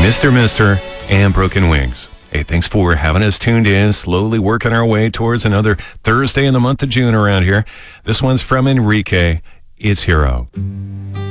Mr. and Broken Wings. Hey, thanks for having us tuned in, slowly working our way towards another Thursday in the month of June around here. This one's from Enrique. It's Hero.